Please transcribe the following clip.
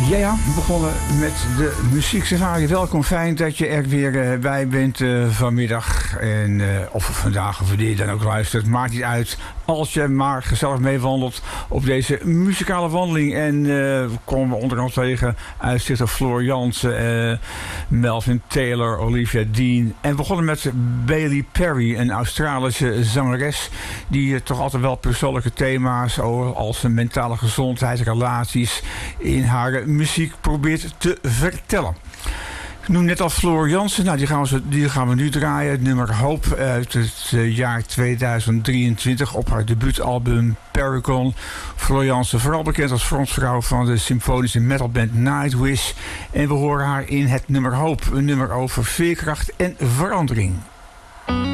Ja, we begonnen met de muzieksafari. Welkom, fijn dat je er weer bij bent vanmiddag. En of vandaag of wanneer je dan ook luistert, maakt niet uit. Als je maar gezellig meewandelt op deze muzikale wandeling. En we komen onder andere tegen uitzichter Floor Jansen, Melvin Taylor, Olivia Dean. En we begonnen met Bailey Perry, een Australische zangeres die toch altijd wel persoonlijke thema's als mentale gezondheid, relaties in haar muziek probeert te vertellen. Ik noem net al Floor Jansen. Nou, die gaan we nu draaien. Het nummer Hope uit het jaar 2023 op haar debuutalbum Paragon. Floor Jansen, vooral bekend als frontvrouw van de symfonische metalband Nightwish. En we horen haar in het nummer Hope. Een nummer over veerkracht en verandering.